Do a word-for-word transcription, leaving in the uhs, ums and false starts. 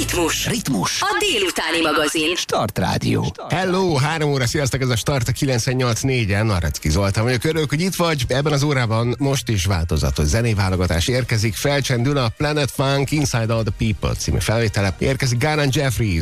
Ritmus. Ritmus. A délutáni magazin. Start Rádió. Hello, három óra, sziasztok, ez a Start a kilencvennyolc négyen. Narecki Zoltán vagyok, örülök, hogy itt vagy. Ebben az órában most is változatos zenéválogatás érkezik. Felcsendül a Planet Funk Inside All the People című felvétele. Érkezik Garth and Jeffries,